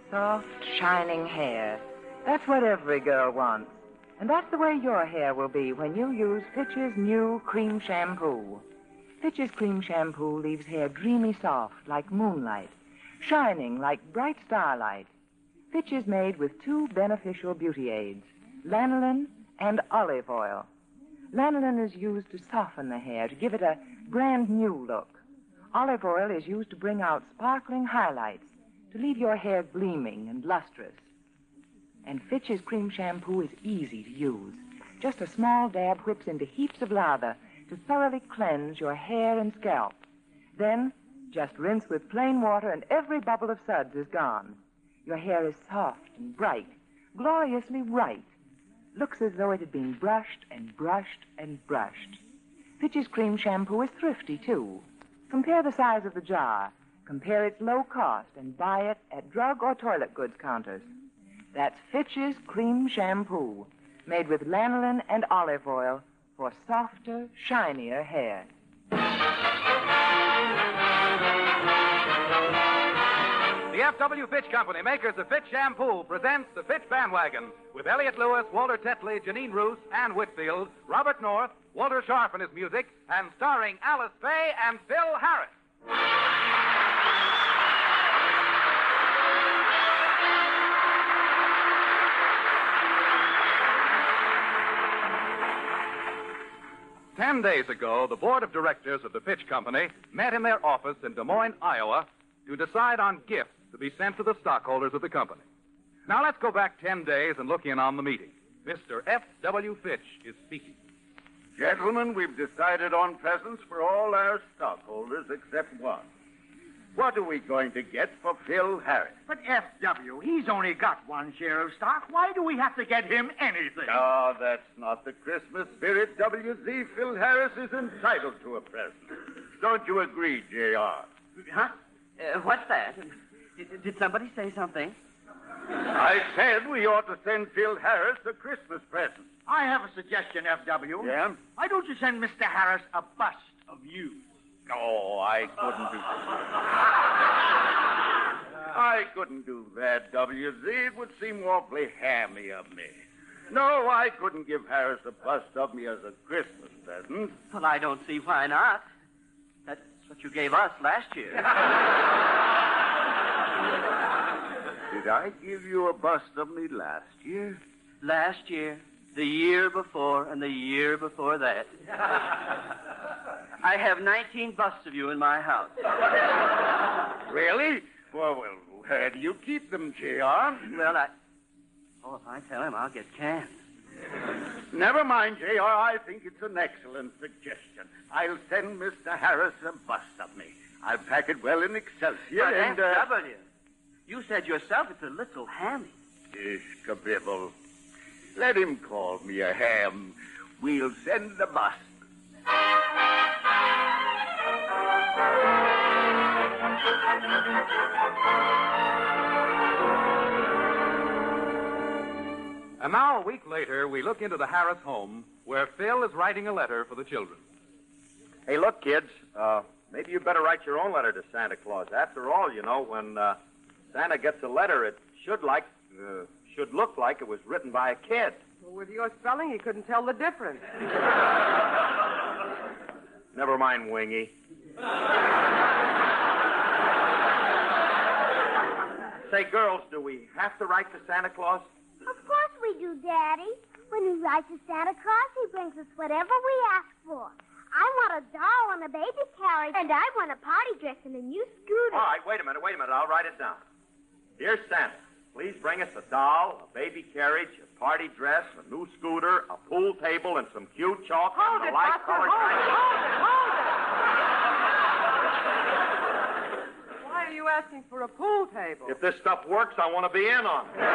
Soft, shining hair. That's what every girl wants. And that's the way your hair will be when you use Fitch's new cream shampoo. Fitch's cream shampoo leaves hair dreamy soft like moonlight, shining like bright starlight. Fitch is made with two beneficial beauty aids, lanolin and olive oil. Lanolin is used to soften the hair, to give it a brand new look. Olive oil is used to bring out sparkling highlights, to leave your hair gleaming and lustrous. And Fitch's cream shampoo is easy to use. Just a small dab whips into heaps of lather to thoroughly cleanse your hair and scalp. Then, just rinse with plain water and every bubble of suds is gone. Your hair is soft and bright, gloriously white. Looks as though it had been brushed and brushed and brushed. Fitch's cream shampoo is thrifty, too. Compare the size of the jar. Compare its low cost and buy it at drug or toilet goods counters. That's Fitch's cream shampoo, made with lanolin and olive oil for softer, shinier hair. The F.W. Fitch Company, makers of Fitch Shampoo, presents the Fitch Bandwagon with Elliott Lewis, Walter Tetley, Janine Roos, Ann Whitfield, Robert North, Walter Sharp in his music, and starring Alice Faye and Phil Harris. Ten days ago, the board of directors of the Fitch Company met in their office in Des Moines, Iowa, to decide on gifts to be sent to the stockholders of the company. Now let's go back 10 days and look in on the meeting. Mr. F.W. Fitch is speaking. Gentlemen, we've decided on presents for all our stockholders except one. What are we going to get for Phil Harris? But F.W., he's only got one share of stock. Why do we have to get him anything? Oh, that's not the Christmas spirit, W.Z. Phil Harris is entitled to a present. Don't you agree, J.R.? Huh? What's that? Did somebody say something? I said we ought to send Phil Harris a Christmas present. I have a suggestion, F.W. Yeah? Why don't you send Mr. Harris a bust of you? Oh, I couldn't do that. I couldn't do that, W.Z. It would seem awfully hammy of me. No, I couldn't give Harris a bust of me as a Christmas present. Well, I don't see why not. That's what you gave us last year. Did I give you a bust of me last year? Last year, the year before, and the year before that. I have 19 busts of you in my house. Really? Well, where do you keep them, J.R.? Well, if I tell him, I'll get canned. Never mind, J.R. I think it's an excellent suggestion. I'll send Mr. Harris a bust of me. I'll pack it well in Excelsior But and... F.W., you said yourself it's a little hammy. Ishkabibble. Let him call me a ham. We'll send the bust. And now, a week later, we look into the Harris home, where Phil is writing a letter for the children. Hey, look, kids, maybe you better write your own letter to Santa Claus. After all, you know, when Santa gets a letter, it should look like it was written by a kid. Well, with your spelling, you couldn't tell the difference. Never mind, Wingy. Say, girls, do we have to write to Santa Claus? Of course we do, Daddy. When we write to Santa Claus, he brings us whatever we ask for. I want a doll and a baby carriage, and I want a party dress and a new scooter. All right, wait a minute. I'll write it down. Dear Santa, please bring us a doll, a baby carriage, a party dress, a new scooter, a pool table, and some cute chalk Hold and it, a light Buster, colored hold it. Why are you asking for a pool table? If this stuff works, I want to be in on it.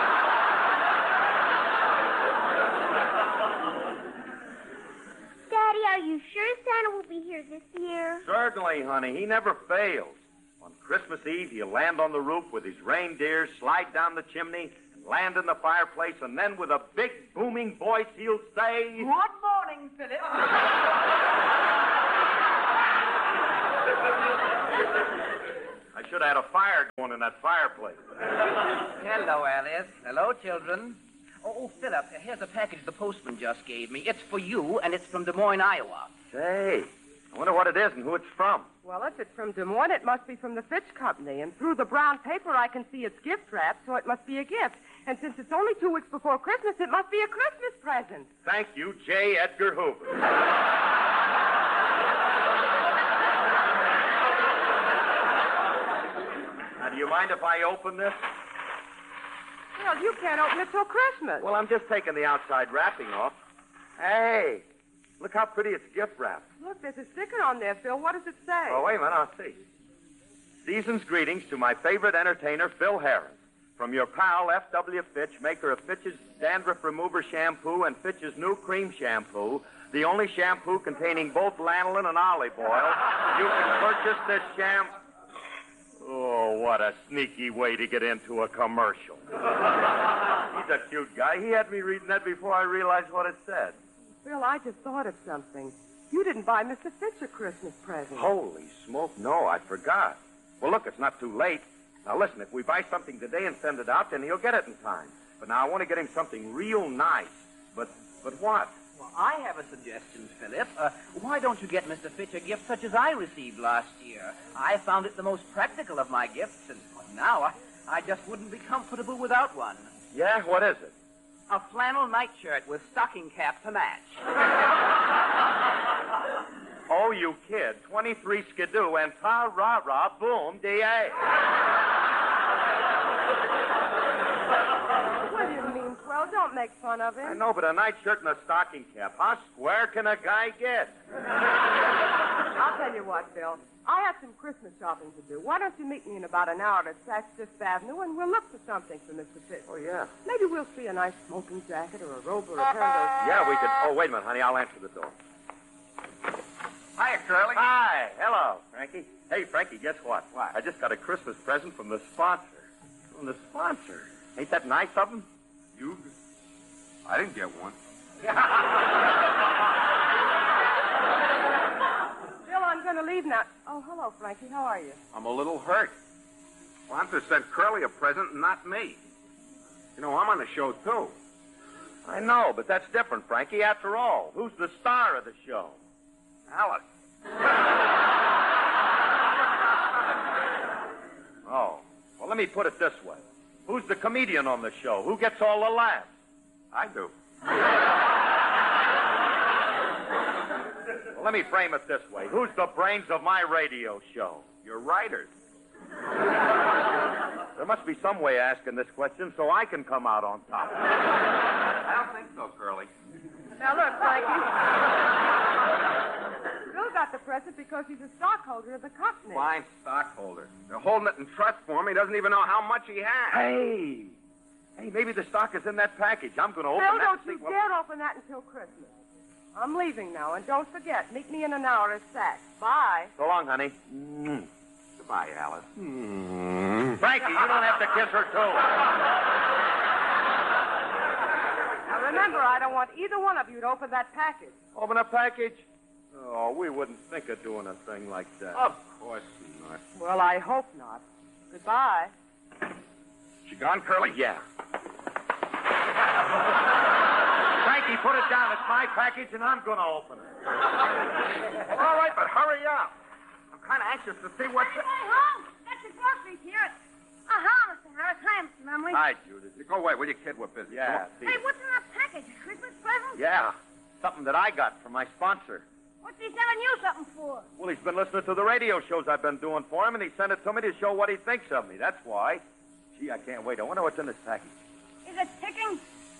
Daddy, are you sure Santa will be here this year? Certainly, honey. He never fails. On Christmas Eve, he'll land on the roof with his reindeer, slide down the chimney, and land in the fireplace, and then with a big booming voice, he'll say... Good morning, Philip. I should have had a fire going in that fireplace. Hello, Alice. Hello, children. Oh, Philip, here's a package the postman just gave me. It's for you, and it's from Des Moines, Iowa. Say, I wonder what it is and who it's from. Well, if it's from Des Moines, it must be from the Fitch Company. And through the brown paper, I can see it's gift wrapped, so it must be a gift. And since it's only 2 weeks before Christmas, it must be a Christmas present. Thank you, J. Edgar Hoover. Now, do you mind if I open this? Well, you can't open it till Christmas. Well, I'm just taking the outside wrapping off. Hey, look how pretty it's gift wrapped. Look, there's a sticker on there, Phil. What does it say? Oh, wait a minute, I'll see. Season's greetings to my favorite entertainer, Phil Harris. From your pal, F.W. Fitch, maker of Fitch's Dandruff Remover Shampoo and Fitch's New Cream Shampoo, the only shampoo containing both lanolin and olive oil, you can purchase this shampoo. Oh, what a sneaky way to get into a commercial. He's a cute guy. He had me reading that before I realized what it said. Phil, I just thought of something. You didn't buy Mr. Fitch a Christmas present. Holy smoke, no, I forgot. Well, look, it's not too late. Now, listen, if we buy something today and send it out, then he'll get it in time. But now I want to get him something real nice. But what? Well, I have a suggestion, Philip. Why don't you get Mr. Fitch a gift such as I received last year? I found it the most practical of my gifts, and now I just wouldn't be comfortable without one. Yeah, what is it? A flannel nightshirt with stocking cap to match. Oh, you kid. 23 skidoo and ta-ra-ra, boom, D.A. What do you mean, Well, don't make fun of him. I know, but a nightshirt and a stocking cap. How square can a guy get? I'll tell you what, Bill. I have some Christmas shopping to do. Why don't you meet me in about an hour at Saks Fifth Avenue, and we'll look for something for Mr. Fitch. Oh, yeah. Maybe we'll see a nice smoking jacket or a robe or a pair of those. Yeah, we could. Oh, wait a minute, honey. I'll answer the door. Hiya, Curly. Hi. Hello, Frankie. Hey, Frankie, guess what? What? I just got a Christmas present from the sponsor. From the sponsor. Ain't that nice of him? You? I didn't get one. Bill, I'm going to leave now. Oh, hello, Frankie. How are you? I'm a little hurt. Wanda sent Curly a present and not me. You know, I'm on the show, too. I know, but that's different, Frankie. After all, who's the star of the show? Alice. Oh. Well, let me put it this way. Who's the comedian on the show? Who gets all the laughs? I do. Well, let me frame it this way. Who's the brains of my radio show? You're writers. There must be some way of asking this question so I can come out on top. I don't think so, Curly. Now, look, Frankie. Bill got the present because he's a stockholder of the company. Fine stockholder. They're holding it in trust for him. He doesn't even know how much he has. Hey, maybe the stock is in that package. I'm going to open Bill, that. don't you dare open that until Christmas. I'm leaving now, and don't forget, meet me in an hour at Saks. Bye. So long, honey. Goodbye, Alice. Frankie, you don't have to kiss her, too. Now, remember, I don't want either one of you to open that package. Open a package? Oh, we wouldn't think of doing a thing like that. Of course not. Well, I hope not. Goodbye. She gone, Curly? Yeah. Frankie, put it down. It's my package, and I'm going to open it. All right, but hurry up. I'm kind of anxious to see what's... Hey, home! That's the groceries here. Aha, Mr. Harris. Hi, Mr. Lumley. Hi, Judith. You go away, will you, kid? We're busy. Yeah, see. Hey, what's in that package? A Christmas present? Yeah, something that I got from my sponsor. What's he selling you something for? Well, he's been listening to the radio shows I've been doing for him, and he sent it to me to show what he thinks of me. That's why. Gee, I can't wait. I wonder what's in this package. Is it ticking?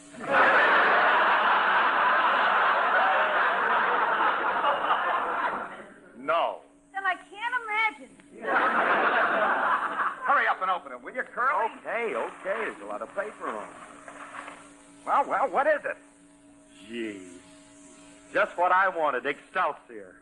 No. Then I can't imagine. Hurry up and open it, will you, Curly? Okay. There's a lot of paper on it. Well, what is it? Gee. Just what I wanted. Excelsior.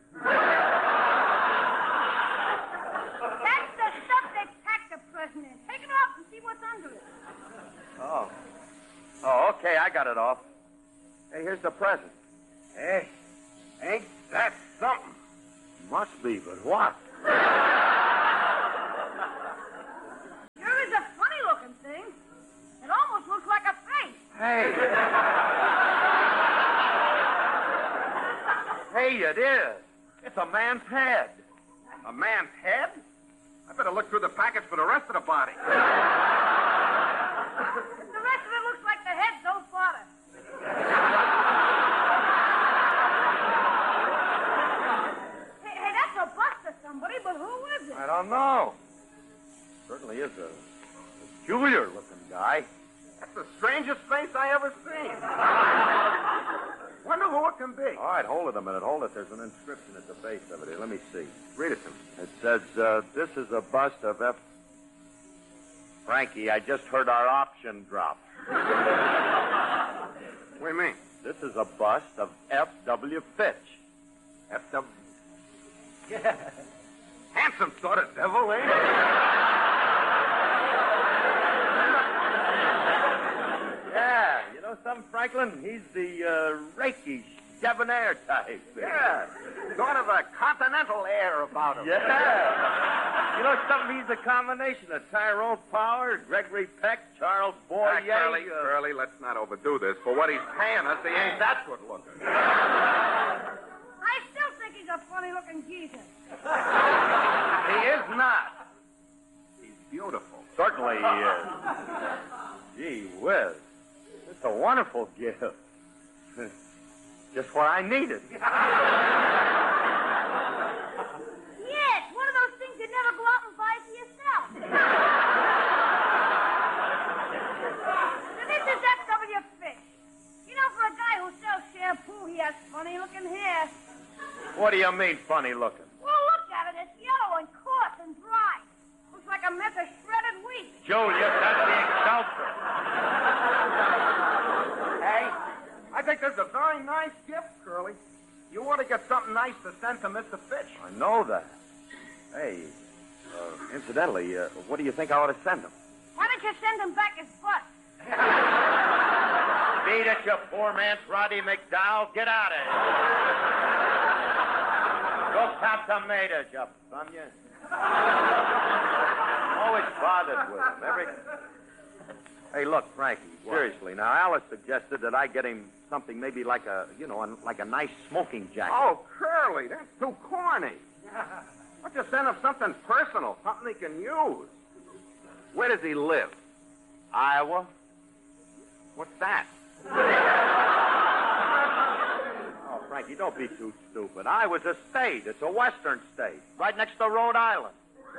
That's the stuff they packed the present in. Take it off and see what's under it. Oh, okay. I got it off. Hey, here's the present. Hey, ain't that something? Must be, but what? Hey. Hey, it is. It's a man's head. A man's head? I better look through the package for the rest of the body. The rest of it looks like the head don't bother. Hey, that's a bust of somebody, but who is it? I don't know. Certainly is a peculiar-looking guy. That's the strangest face I ever seen. Wonder who it can be. All right, hold it a minute. Hold it. There's an inscription at the base of it here. Let me see. Read it to me. It says, this is a bust of F... Frankie, I just heard our option drop. What do you mean? This is a bust of F.W. Fitch. F.W. Yeah. Handsome sort of devil, ain't he? Yeah, you know something, Franklin? He's the rakish, debonair type. Yeah. Sort of a continental air about him. Yeah. You know something? He's a combination of Tyrone Power, Gregory Peck, Charles Boyer. Curly, let's not overdo this. For what he's paying us, he ain't that good looking. I still think he's a funny-looking geezer. He is not. He's beautiful. Certainly he is. Gee whiz. It's a wonderful gift. Just what I needed. Yes, one of those things you never go out and buy for yourself. Now, this is F.W. Fish. You know, for a guy who sells shampoo, he has funny-looking hair. What do you mean, funny looking? Well, look at it. It's yellow and coarse and dry. Looks like a mess of shredded wheat. Julius, that's the Excelsior. Hey, I think this is a very nice gift, Curly. You want to get something nice to send to Mr. Fitch. I know that. Hey, incidentally, what do you think I ought to send him? Why don't you send him back his butt? Beat it, you poor man's Roddy McDowell. Get out of here. Go count tomatoes, you bunion. Always bothered with him. Hey, look, Frankie, seriously. Now, Alice suggested that I get him something maybe like a, like a nice smoking jacket. Oh, Curly, that's too corny. Why don't you send him something personal, something he can use? Where does he live? Iowa? What's that? Oh, Frankie, don't be too stupid. Iowa's a state. It's a western state. Right next to Rhode Island.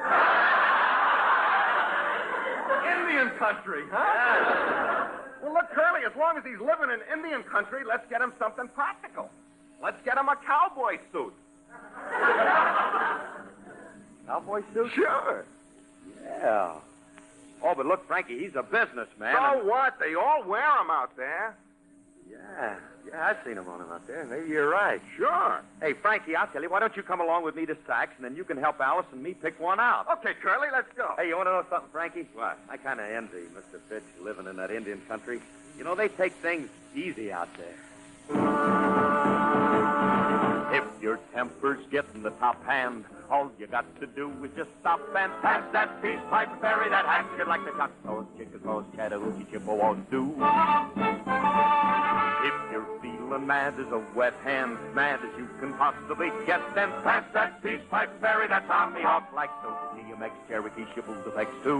Indian country, huh? Yeah. Well, look, Curly, as long as he's living in Indian country, let's get him something practical. Let's get him a cowboy suit. Cowboy suit? Sure. Yeah. Oh, but look, Frankie, he's a businessman. So what? They all wear them out there. Yeah, I've seen him on him out there. Maybe you're right. Sure. Hey, Frankie, I'll tell you, why don't you come along with me to Saks, and then you can help Alice and me pick one out. Okay, Curly, let's go. Hey, you want to know something, Frankie? What? I kind of envy Mr. Fitch living in that Indian country. You know, they take things easy out there. If your temper's getting the top hand, all you got to do is just stop and pass that peace pipe and bury that hand. You'd like the cockatoes, chickasaws, Chattahoochee, Chippewas do. If you're feeling mad as a wet hand, mad as you can possibly get, then pass that peace pipe and bury that Tommy Hawk like those GMX Cherokee Shibbles effects too.